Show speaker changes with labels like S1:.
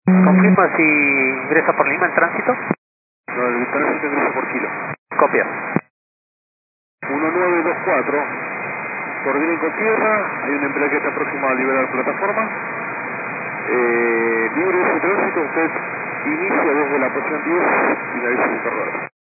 S1: Confirma si ingresa por Lima en tránsito.
S2: No, el tránsito ingresa por kilo.
S1: Copia.
S2: 1924, coordinen con tierra, hay un empleado que está próximo a liberar plataforma. Libre ese tránsito, usted inicia desde la posición 10 y finaliza el corredor.